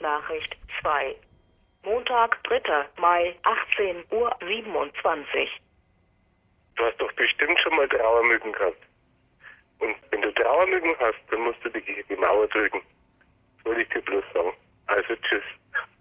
Nachricht 2. Montag, 3. Mai, 18:27 Uhr. Du hast doch bestimmt schon mal Trauermücken gehabt. Und wenn du Trauermücken hast, dann musst du die Mauer drücken. Das wollte ich dir bloß sagen. Also tschüss.